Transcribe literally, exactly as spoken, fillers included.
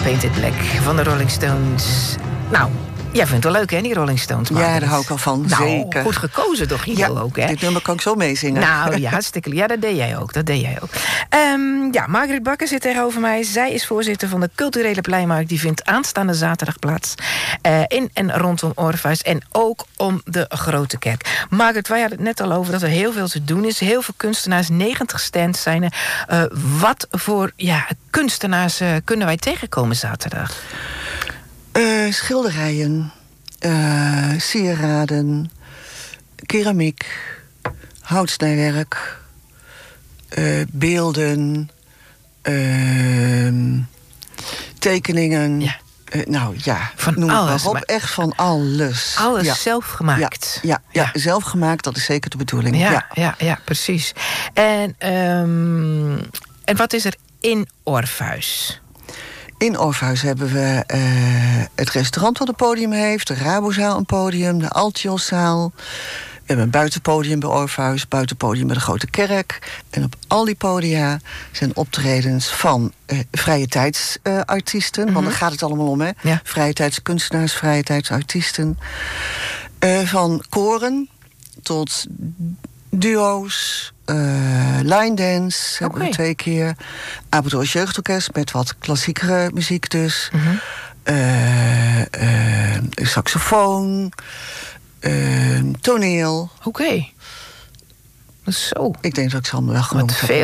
Painted Black van de Rolling Stones. Nou, jij vindt het wel leuk, hè, die Rolling Stones? Margaret? Ja, daar hou ik al van, nou, zeker. Goed gekozen toch, Guido, ja, ook, hè? Dit nummer kan ik zo meezingen. Nou, ja, hartstikke. Ja, dat deed jij ook, dat deed jij ook. Um, ja, Margaret Bakker zit tegenover mij. Zij is voorzitter van de Culturele Pleinmarkt. Die vindt aanstaande zaterdag plaats uh, in en rondom Orpheus. En ook om de Grote Kerk. Margaret, wij hadden het net al over dat er heel veel te doen is. Heel veel kunstenaars, negentig stands zijn er. Uh, wat voor ja, kunstenaars uh, kunnen wij tegenkomen zaterdag? Uh, schilderijen, uh, sieraden, keramiek, houtsnijwerk, uh, beelden, uh, tekeningen. Ja. Uh, nou ja, van noem alles, het maar op. maar Echt van alles. Alles ja. zelf gemaakt. Ja, ja, ja. Ja. zelf gemaakt, dat is zeker de bedoeling. Ja, Ja, ja, ja, precies. En, um, en wat is er in Orpheus? In Orpheus hebben we uh, het restaurant wat een podium heeft, de Rabozaal een podium, de Altioszaal. We hebben een buitenpodium bij Orpheus, buitenpodium bij de Grote Kerk. En op al die podia zijn optredens van uh, vrije tijdsartiesten. Uh, mm-hmm. Want daar gaat het allemaal om, hè? Ja. Vrije tijdskunstenaars, vrije tijdsartiesten. Uh, van koren tot duo's, uh, line dance okay. hebben we twee keer. Apeldoorns Jeugdorkest met wat klassiekere muziek dus. Mm-hmm. Uh, uh, saxofoon. Uh, toneel. Oké. Okay. Zo. Ik denk dat ik ze allemaal wel genoemd heb.